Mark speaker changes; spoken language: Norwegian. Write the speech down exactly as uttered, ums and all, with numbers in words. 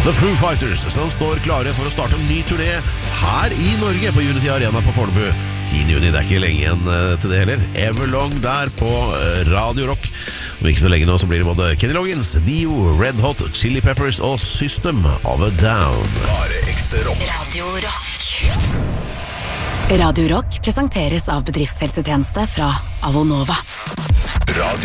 Speaker 1: The Foo Fighters, som står klare for å starte en ny turné her i Norge på Unity Arena på Fornebu. tiende juni, det er ikke lenge igjen til det heller. Everlong der på Radio Rock. Om ikke så lenge nå så blir det både Kenny Loggins, Dio, Red Hot Chili Peppers og System of a Down.
Speaker 2: Bare ekte rock.
Speaker 3: Radio Rock. Radio Rock presenteres av bedriftshelsetjeneste fra Avonova.
Speaker 2: Radio